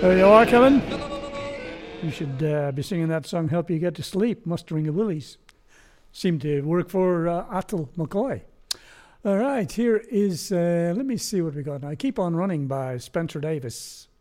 There you are, Kevin. You should be singing that song, Help You Get to Sleep, Mustering the Willies. Seemed to work for Atul McCoy. All right, here is, let me see what we got now. Keep On Running by Spencer Davis.